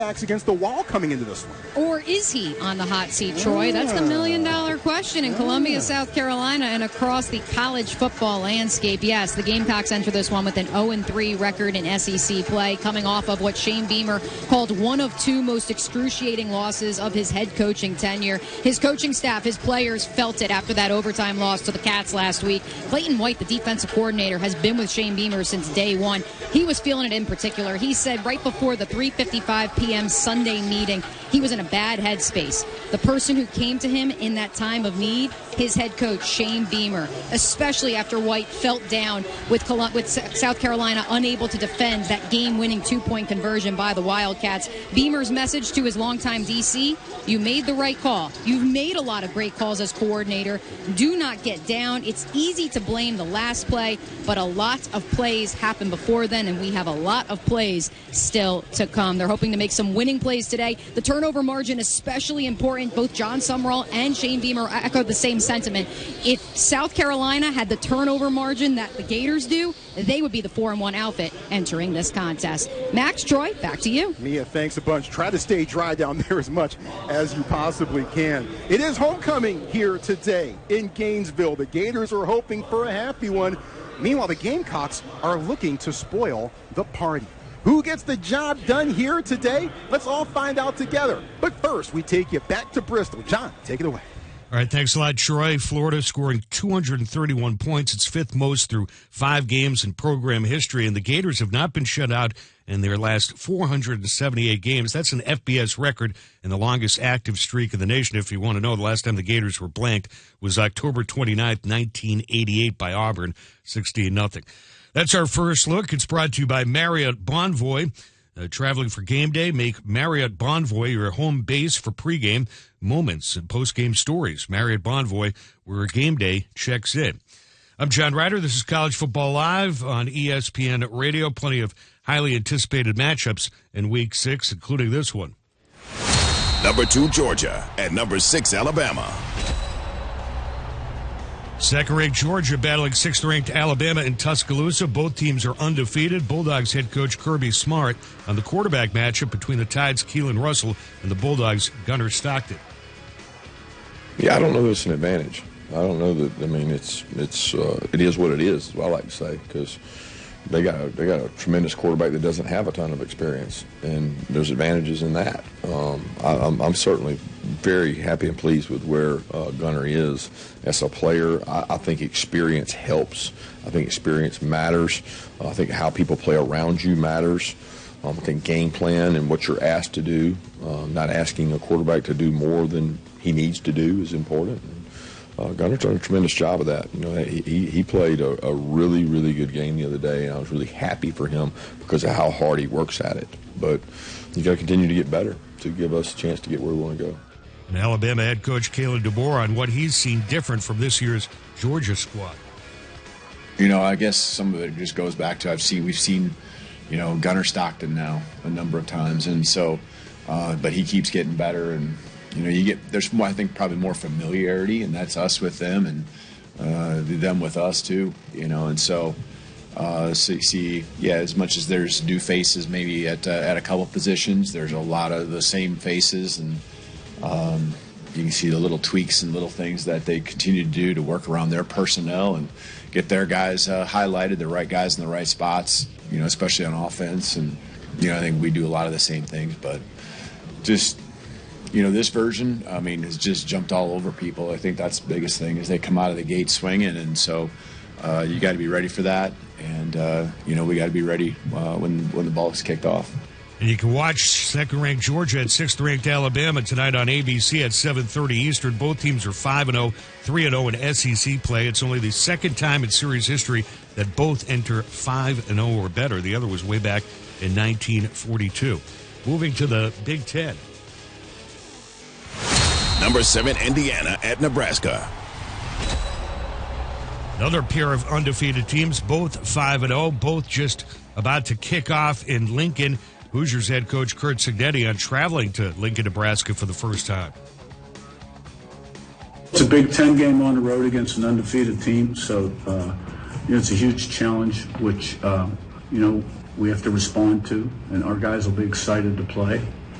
backs against the wall coming into this one. Or is he on the hot seat, Troy? That's the million-dollar question in Columbia, South Carolina, and across the college football landscape. Yes, the Gamecocks enter this one with an 0-3 record in SEC play, coming off of what Shane Beamer called one of two most excruciating losses of his head coaching tenure. His coaching staff, his players felt it after that overtime loss to the Cats last week. Clayton White, the defensive coordinator, has been with Shane Beamer since day one. He was feeling it in particular. He said right before the 3:55 p.m. Sunday meeting, he was in a bad headspace. The person who came to him in that time of need, his head coach, Shane Beamer, especially after White felt down with South Carolina unable to defend that game-winning two-point conversion by the Wildcats. Beamer's message to his longtime DC, you made the right call. You've made a lot of great calls as coordinator. Do not get down. It's easy to blame the last play, but a lot of plays happened before then, and we have a lot of plays still to come. They're hoping to make some winning plays today. The turnover margin especially important. Both John Sumrall and Shane Beamer echoed the same sentiment. If South Carolina had the turnover margin that the Gators do, they would be the 4-1 outfit entering this contest. Max, Troy, back to you. Mia, thanks a bunch. Try to stay dry down there as much as you possibly can. It is homecoming here today in Gainesville. The Gators are hoping for a happy one. Meanwhile, the Gamecocks are looking to spoil the party. Who gets the job done here today? Let's all find out together. But first, we take you back to Bristol. John, take it away. All right, thanks a lot, Troy. Florida scoring 231 points. It's fifth most through 5 games in program history, and the Gators have not been shut out in their last 478 games. That's an FBS record and the longest active streak in the nation. If you want to know, the last time the Gators were blanked was October 29th, 1988 by Auburn, 16-0. That's our first look. It's brought to you by Marriott Bonvoy. Traveling for game day, make Marriott Bonvoy your home base for pregame moments and postgame stories. Marriott Bonvoy, where game day checks in. I'm John Ryder. This is College Football Live on ESPN Radio. Plenty of highly anticipated matchups in Week 6, including this one. Number 2, Georgia, and number 6, Alabama. Second-ranked Georgia battling 6th-ranked Alabama in Tuscaloosa. Both teams are undefeated. Bulldogs head coach Kirby Smart on the quarterback matchup between the Tide's Keelan Russell and the Bulldogs' Gunnar Stockton. Yeah, I don't know that it's an advantage. I don't know that. I mean, it is what it is I like to say, because they got a tremendous quarterback that doesn't have a ton of experience, and there's advantages in that. I'm certainly very happy and pleased with where Gunnar is as a player. I think experience helps. I think experience matters. I think how people play around you matters. I think game plan and what you're asked to do, not asking a quarterback to do more than he needs to do is important. Gunnar done a tremendous job of that. You know, he played a really, really good game the other day, and I was really happy for him because of how hard he works at it. But you got to continue to get better to give us a chance to get where we want to go. And Alabama head coach Kalen DeBoer on what he's seen different from this year's Georgia squad. You know, I guess some of it just goes back to we've seen, you know, Gunnar Stockton now a number of times, and so, but he keeps getting better, and you know, there's more, I think, probably more familiarity, and that's us with them and them with us too, you know, and so see, yeah, as much as there's new faces maybe at a couple positions, there's a lot of the same faces, and you can see the little tweaks and little things that they continue to do to work around their personnel and get their guys highlighted, the right guys in the right spots, you know, especially on offense. And, you know, I think we do a lot of the same things, but just, you know, this version, I mean, has just jumped all over people. I think that's the biggest thing is they come out of the gate swinging, and so you got to be ready for that, and, you know, we got to be ready when the ball is kicked off. And you can watch second-ranked Georgia at 6th-ranked Alabama tonight on ABC at 7:30 Eastern. Both teams are 5-0, 3-0 in SEC play. It's only the second time in series history that both enter 5-0 or better. The other was way back in 1942. Moving to the Big Ten. Number 7, Indiana at Nebraska. Another pair of undefeated teams, both 5-0, both just about to kick off in Lincoln. Hoosiers head coach Curt Cignetti on traveling to Lincoln, Nebraska for the first time. It's a Big Ten game on the road against an undefeated team, so you know, it's a huge challenge, which you know, we have to respond to, and our guys will be excited to play.